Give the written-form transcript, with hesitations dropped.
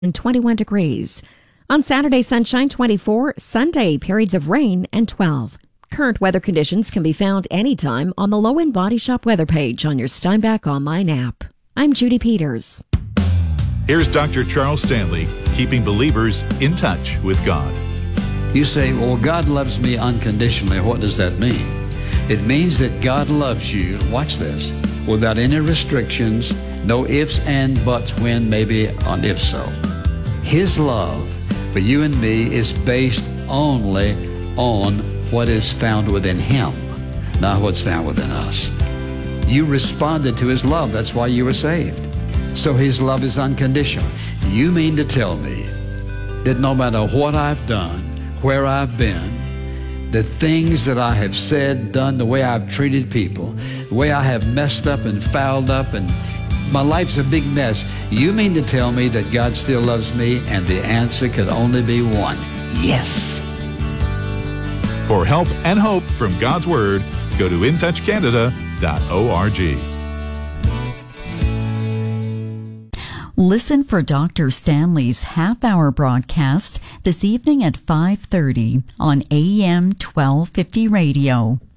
and 21 degrees. On Saturday, sunshine 24, Sunday, periods of rain and 12. Current weather conditions can be found anytime on the Low End Body Shop weather page on your Steinbach online app. I'm Judy Peters. Here's Dr. Charles Stanley, keeping believers in touch with God. You say, well, God loves me unconditionally. What does that mean? It means that God loves you, watch this, without any restrictions, no ifs and buts, when, maybe, on if so. His love for you and me is based only on what is found within Him, not what's found within us. You responded to His love. That's why you were saved. So His love is unconditional. You mean to tell me that no matter what I've done, where I've been, the things that I have said, done, the way I've treated people, the way I have messed up and fouled up, and my life's a big mess. You mean to tell me that God still loves me? And the answer could only be one: yes. For help and hope from God's Word, go to intouchcanada.org. Listen for Dr. Stanley's half-hour broadcast this evening at 5:30 on AM 1250 radio.